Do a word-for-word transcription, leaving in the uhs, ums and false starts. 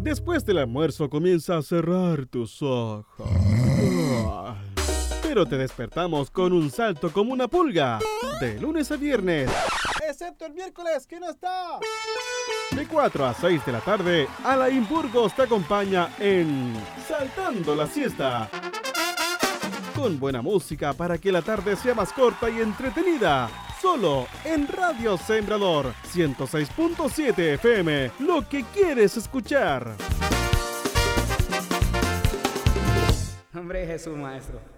Después del almuerzo comienza a cerrar tus ojos. Pero te despertamos con un salto como una pulga. De lunes a viernes. Excepto el miércoles, que no está. De cuatro a seis de la tarde, Alain Burgos te acompaña en Saltando la Siesta. Con buena música para que la tarde sea más corta y entretenida. Solo en Radio Sembrador ciento seis punto siete F M. Lo que quieres escuchar. Hombre, Jesús, maestro.